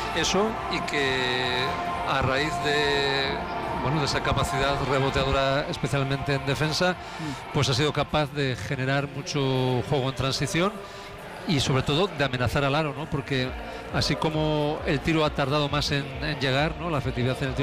eso, y que a raíz de esa capacidad reboteadora, especialmente en defensa, pues ha sido capaz de generar mucho juego en transición y sobre todo de amenazar al aro, ¿no? Porque así como el tiro ha tardado más en llegar, ¿no? La efectividad en el tiro